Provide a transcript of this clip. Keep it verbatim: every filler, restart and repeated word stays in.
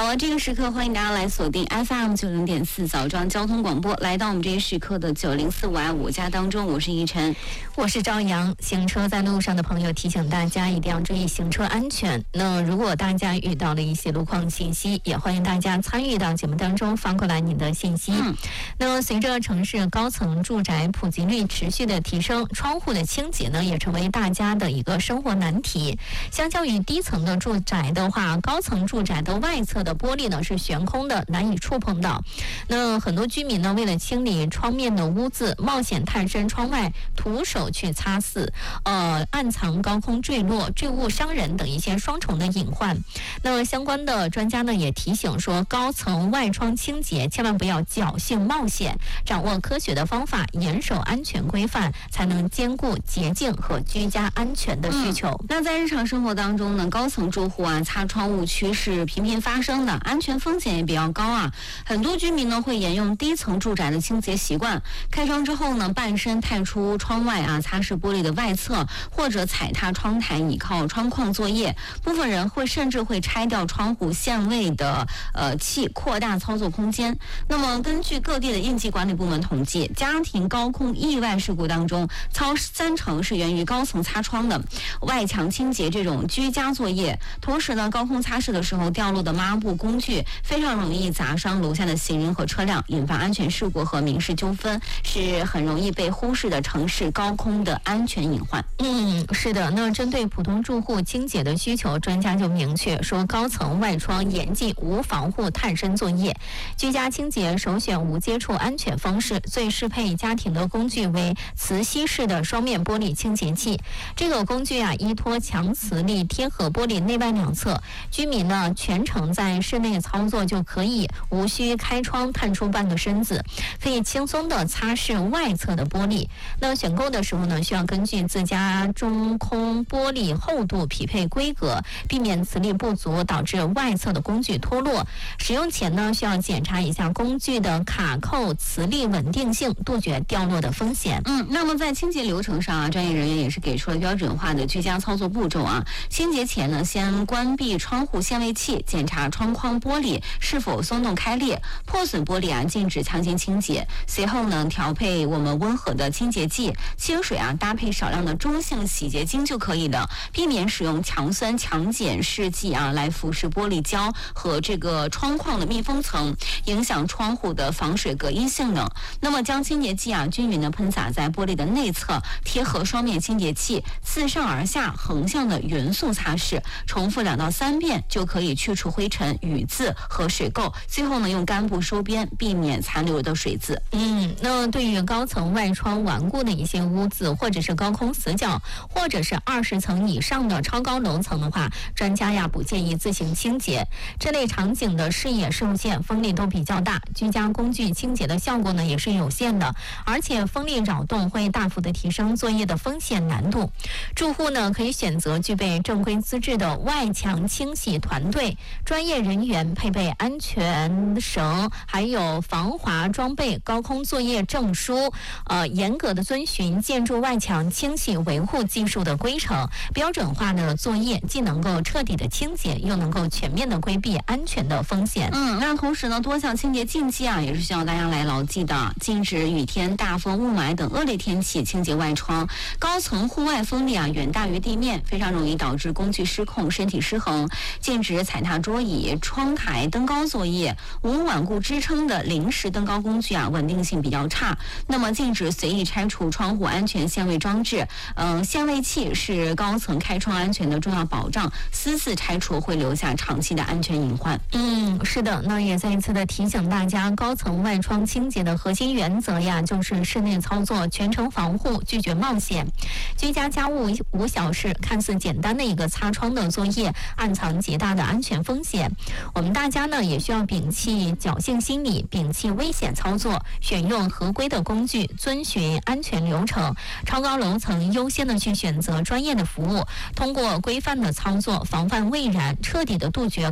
好了，这个时刻欢迎大家来锁定 F M 九零点四枣庄交通广播，来到我们这一时刻的九零四我爱我家当中，我是依晨， 我是朝阳。行车在路上的朋友，提醒大家一定要注意行车安全。那如果大家遇到了一些路况信息，也欢迎大家参与到节目当中发过来你的信息。嗯、那么随着城市高层住宅普及率持续的提升，窗户的清洁呢也成为大家的一个生活难题。相较于低层的住宅的话，高层住宅的外侧的玻璃呢是悬空的，难以触碰到。那很多居民呢为了清理窗面的污渍，冒险探身窗外，徒手去擦拭，呃，暗藏高空坠落、坠物伤人等一些双重的隐患。那相关的专家呢也提醒说，高层外窗清洁千万不要侥幸冒险，掌握科学的方法，严守安全规范，才能兼顾洁净和居家安全的需求。 嗯、那在日常生活当中呢，高层住户啊擦窗误区是频频发生的，安全风险也比较高啊。很多居民呢会沿用低层住宅的清洁习惯，开窗之后呢，半身探出窗外啊，擦拭玻璃的外侧，或者踩踏窗台，倚靠窗框作业。部分人会甚至会拆掉窗户限位的呃器，扩大操作空间。那么根据各地的应急管理部门统计，家庭高空意外事故当中，超三成是源于高层擦窗的外墙清洁这种居家作业。同时呢，高空擦拭的时候掉落的抹布工具非常容易砸伤楼下的行人和车辆，引发安全事故和民事纠纷，是很容易被忽视的城市高空的安全隐患。 嗯，是的。那针对普通住户清洁的需求，专家就明确说，高层外窗严禁无防护探身作业，居家清洁首选无接触安全方式，最适配家庭的工具为磁吸式的双面玻璃清洁器。这个工具啊，依托强磁力贴合玻璃内外两侧，居民呢全程在室内操作就可以，无需开窗探出半个身子，可以轻松的擦拭外侧的玻璃。那选购的时候呢，需要根据自家中空玻璃厚度匹配规格，避免磁力不足导致外侧的工具脱落。使用前呢，需要检查一下工具的卡扣磁力稳定性，杜绝掉落的风险。 嗯，那么在清洁流程上啊，专业人员也是给出了标准化的居家操作步骤啊。清洁前呢，先关闭窗户限位器，检查窗框玻璃是否松动开裂，破损玻璃啊禁止强行清洁。随后呢，调配我们温和的清洁剂，清水啊搭配少量的中性洗洁精就可以了，避免使用强酸强碱试剂啊来腐蚀玻璃胶和这个窗框的密封层，影响窗户的防水隔音性能。那么将清洁剂啊均匀的喷洒在玻璃的内侧，贴合双面清洁器，自上而下横向的匀速擦拭，重复两到三遍就可以去除灰尘、雨渍和水垢。最后呢，用干布收边，避免残留的水渍。 嗯，那对于高层外窗顽固的一些污渍，或者是高空死角，或者是二十层以上的超高楼层的话，专家呀不建议自行清洁。这类场景的视野受限，风力都比较大，居家工具清洁的效果呢也是有限的，而且风力扰动会大幅的提升作业的风险难度。住户呢可以选择具备正规资质的外墙清洗团队，专业人员配备安全绳，还有防滑装备，高空作业证书，呃，严格的遵循建筑外墙清洗维护技术的规程，标准化的作业既能够彻底的清洁，又能够全面的规避安全的风险。 嗯，那同时呢，多项清洁禁忌啊，也是需要大家来牢记的。禁止雨天、大风、雾霾等恶劣天气清洁外窗，高层户外风力啊远大于地面，非常容易导致工具失控、身体失衡。禁止踩踏桌椅、窗台、登高作业，无稳固支撑的临时登高工具啊，稳定性比较差。那么禁止随意拆除窗户安全限位装置，嗯、呃，限位器是高层开窗安全的重要保障，私自拆除会留下长期的安全隐患。 嗯，是的，那也再一次的提醒大家，高层外窗清洁的核心原则呀，就是室内操作全程防护，拒绝冒险。居家家务无小事，看似简单的一个擦窗的作业，暗藏极大的安全风险。我们大家呢也需要摒弃侥幸心理，摒弃危险操作，选用合规的工具，遵循安全流程。超高楼层优先的去选择专业的服务，通过规范的操作，防范未然，彻底的杜绝